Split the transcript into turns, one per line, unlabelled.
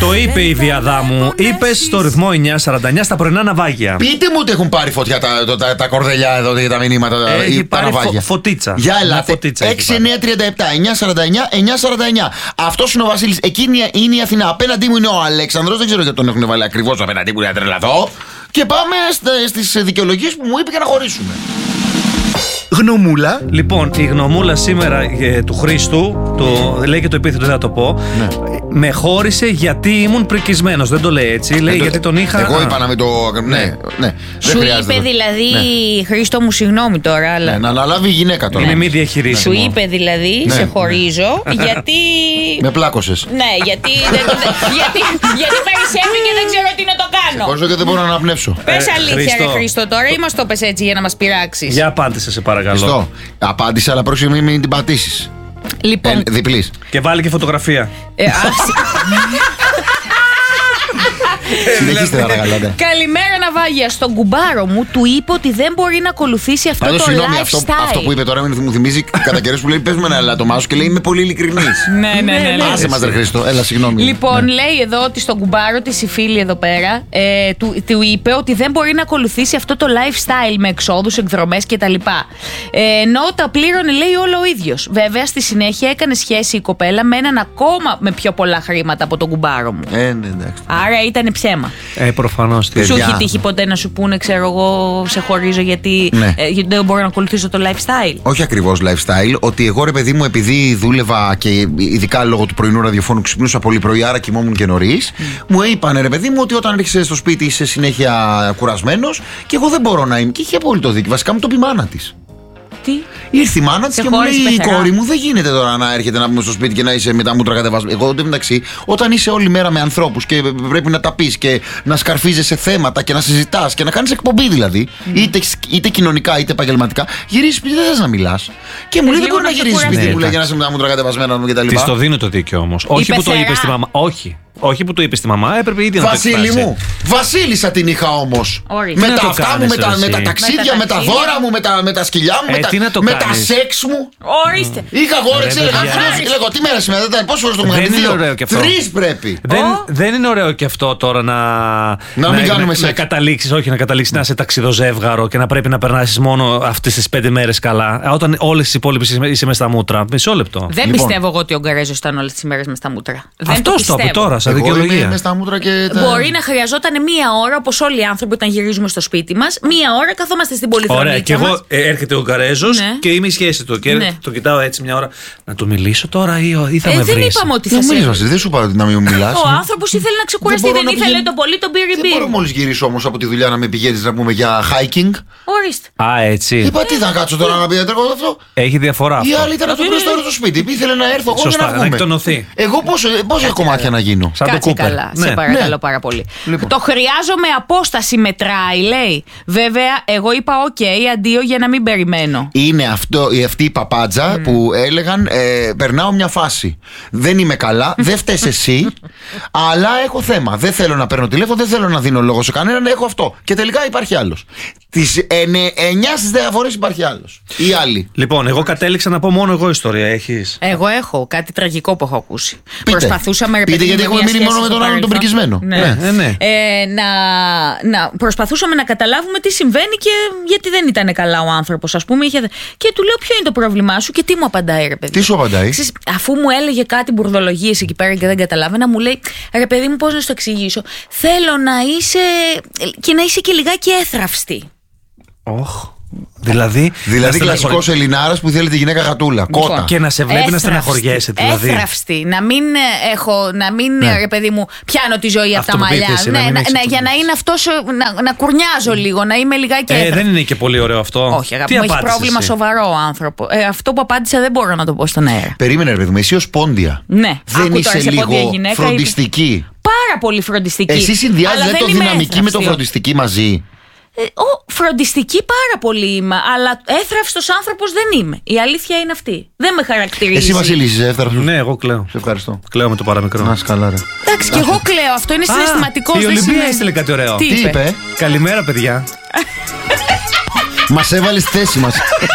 Το είπε η Διαδάμου. Είπε στο ρυθμό 949 στα πρωινά ναυάγια.
Πείτε μου ότι έχουν πάρει φωτιά τα κορδελιά εδώ για τα μηνύματα.
Έχει πάρει φωτίτσα.
Για ελάτε. 6, 9, 37, 9, 49, 9, 49. Αυτός είναι ο Βασίλης. Εκείνη είναι η Αθηνά. Απέναντί μου είναι ο Αλέξανδρος. Δεν ξέρω γιατί τον έχουν βάλει ακριβώς απέναντί μου για να τρελαθώ. Και πάμε στις δικαιολογίες που μου είπε για να χωρίσουμε. Γνωμούλα.
Λοιπόν, η γνωμούλα σήμερα του Χρήστου, λέει και το επίθετο, δεν θα το πω.
Ναι.
Με χώρισε γιατί ήμουν πρικισμένος. Δεν το λέει έτσι. Λέει γιατί τον είχα.
Εγώ είπα να μην το. Ναι.
Σου είπε δηλαδή, Χρήστο μου, συγγνώμη τώρα, αλλά.
Ναι, να αναλάβει η γυναίκα τώρα.
Είναι μη διαχειρίσιμο.
Σου είπε δηλαδή, σε χωρίζω, γιατί.
Με πλάκωσες.
Ναι, γιατί περισσεύει και δεν ξέρω τι να το κάνω.
Χωρίς και δεν μπορώ να αναπνεύσω.
Πες αλήθεια, ρε Χρήστο, τώρα ή μας το πες έτσι για να μας πειράξεις?
Για απάντησε, σε παρακαλώ.
Χριστό, απάντησα, αλλά πρόσεχε μην την πατήσεις.
Λοιπόν.
Διπλής.
Και βάλει και φωτογραφία.
Συνεχίστε παρακαλώ.
Καλημέρα ναυάγια. Στον κουμπάρο μου του είπε ότι δεν μπορεί να ακολουθήσει αυτό το lifestyle.
Αυτό που είπε τώρα μου θυμίζει κατά καιρούς που λέει πες με ένα ελαττωμά σου και λέει είμαι πολύ ειλικρινής.
Ναι.
Άσε μας ρε Χρήστο, έλα συγγνώμη.
Λοιπόν, λέει εδώ ότι στον κουμπάρο της η φίλη εδώ πέρα του είπε ότι δεν μπορεί να ακολουθήσει αυτό το lifestyle με εξόδους, εκδρομές κτλ. Ενώ τα πλήρωνε, λέει, όλο ο ίδιος. Βέβαια στη συνέχεια έκανε σχέση η κοπέλα με έναν ακόμα με πιο πολλά χρήματα από τον κουμπάρο μου.
Ναι, εντάξει.
Άρα ήταν ψέμα.
Προφανώς.
Σου έχει τύχει ποτέ να σου πούνε, ξέρω εγώ, σε χωρίζω γιατί δεν μπορώ να ακολουθήσω το lifestyle?
Όχι ακριβώς lifestyle, ότι εγώ ρε παιδί μου, επειδή δούλευα και ειδικά λόγω του πρωινού ραδιοφώνου ξυπνούσα πολύ πρωί, άρα κοιμόμουν και νωρίς, μου είπανε ρε παιδί μου ότι όταν έρχεσαι στο σπίτι είσαι συνέχεια κουρασμένος και εγώ δεν μπορώ να είμαι. Και είχε απόλυτο δίκιο. Βασικά μου το πει η μάνα της.
Τι?
Ήρθε η μάνα της και μου λέει: η κόρη μου δεν γίνεται τώρα να έρχεται να πούμε στο σπίτι και να είσαι με τα μούτρα κατεβασμένα. Εγώ εντωμεταξύ, όταν είσαι όλη μέρα με ανθρώπους και πρέπει να τα πεις και να σκαρφίζεσαι θέματα και να συζητάς και να κάνεις εκπομπή δηλαδή, είτε κοινωνικά είτε επαγγελματικά, γυρίζεις σπίτι, δεν θες να μιλάς. Και μου λέει: δεν μπορεί να γυρίσεις σπίτι μου, λέει, για να είσαι με τα μούτρα κατεβασμένα μου κτλ.
Της το δίνω το δίκιο όμως. Όχι που το είπε στη μαμά. Όχι που το είπε στη μαμά, έπρεπε ήδη να το εκφράσει.
Βασίλη μου, Βασίλισσα την είχα όμως. Με τα αυτά μου, με τα ταξίδια, με τα δώρα μου, με τα σκυλιά μου, με τα σεξ μου.
Ορίστε.
Είχα γόρεξη, λέγω τι μέρα σήμερα, πόσες φορές το μου είχατε? 3 πρέπει.
Δεν είναι ωραίο και αυτό τώρα
να μην κάνουμε σεξ.
Να καταλήξεις, όχι να καταλήξεις να είσαι ταξιδοζεύγαρο και να πρέπει να περνάσεις μόνο αυτές τις 5 μέρες καλά. Όταν όλες τις υπόλοιπες είσαι μες στα μούτρα. Μισό λεπτό.
Δεν πιστεύω εγώ ότι ο Γκαρέζος ήταν όλες τις ημέρες μες στα μούτρα.
Αυτός το είπε τώρα.
Μπορεί να χρειαζόταν μία ώρα, όπως όλοι οι άνθρωποι όταν γυρίζουμε στο σπίτι μας. Μία ώρα καθόμαστε στην πολυθρονίτσα.
Ωραία, και εγώ έρχεται ο Γκαρέζος και είμαι η σχέση του. Και το κοιτάω έτσι μια ώρα. Να του μιλήσω τώρα ή θα με βρεις?
Δεν είπαμε ότι θα
σε. Δεν σου είπα να μην μιλάς.
Ο άνθρωπος ήθελε να ξεκουραστεί, δεν ήθελε το πολύ τον πήρε.
Δεν μπορώ μόλις γυρίσω όμως από τη δουλειά να με πηγαίνεις να πούμε για hiking.
Ορίστε.
Α, έτσι.
Είπα τι θα κάτσω τώρα να πει αυτό.
Έχει διαφορά.
Η άλλη ήταν από το μπροστά στο σπίτι. Ήθελε να έρθω εγώ και να βγούμε.
Να εκτονωθεί.
Εγώ πόσα κομμάτια να γίνω?
Κάτσε καλά, σε παρακαλώ πάρα πολύ. Λοιπόν. Το χρειάζομαι απόσταση μετράει, λέει. Βέβαια, εγώ είπα αντίο για να μην περιμένω.
Είναι αυτή η παπάντζα που έλεγαν περνάω μια φάση. Δεν είμαι καλά, δεν φταίς εσύ, αλλά έχω θέμα. Δεν θέλω να παίρνω τηλέφωνο, δεν θέλω να δίνω λόγο σε κανέναν, έχω αυτό. Και τελικά υπάρχει άλλος. Τις 9 στις 10 φορές υπάρχει άλλος. Ή άλλη.
Λοιπόν, εγώ κατέληξα να πω μόνο εγώ ιστορία. Έχεις?
Εγώ έχω κάτι τραγικό που έχω ακούσει.
Πείτε.
Προσπαθούσαμε
Πείτε, γιατί έχουμε μείνει μόνο με τον άλλον τον πρικισμένο.
Ναι.
Προσπαθούσαμε να καταλάβουμε τι συμβαίνει και γιατί δεν ήταν καλά ο άνθρωπος, ας πούμε. Και του λέω: ποιο είναι το πρόβλημά σου? Και τι μου απαντάει, ρε παιδί?
Τι σου απαντάει?
Αφού μου έλεγε κάτι μπουρδολογίες εκεί πέρα και δεν καταλάβαινα, μου λέει: ρε παιδί μου, πώς να σου το εξηγήσω? Θέλω να είσαι και να είσαι και λιγάκι έθραυστη.
Δηλαδή
κλασικός Ελληνάρας που θέλει τη γυναίκα γατούλα. Κότα.
Και να σε βλέπει να στεναχωριέσαι. Δηλαδή.
Έθραυστη. Να μην ρε παιδί μου, πιάνω τη ζωή από τα μαλλιά. Για να είναι αυτός, να κουρνιάζω λίγο, να είμαι λιγάκι έθραυστη.
Δεν είναι και πολύ ωραίο αυτό.
Όχι, αγάπη μου, έχει πρόβλημα σοβαρό ο άνθρωπο. Αυτό που απάντησα δεν μπορώ να το πω στον αέρα.
Περίμενε, ρε παιδί μου, εσύ ως πόντια.
Ναι.
Δεν είσαι λίγο φροντιστική?
Πάρα πολύ φροντιστική.
Εσύ συνδυάζεις το δυναμική με το φροντιστική μαζί?
Φροντιστική πάρα πολύ είμαι, αλλά έθραυστος άνθρωπος δεν είμαι. Η αλήθεια είναι αυτή. Δεν με χαρακτηρίζει.
Εσύ, Βασίλη, είσαι έθραυστος?
Ναι, εγώ κλαίω.
Σε ευχαριστώ.
Κλαίω με το παραμικρό.
Να καλά, ρε.
Εντάξει, και εγώ κλαίω. Αυτό είναι συναισθηματικό.
Η Ολυμπία έστειλε κάτι ωραίο.
Τι είπε?
Καλημέρα, παιδιά.
Μας έβαλε στη θέση μας.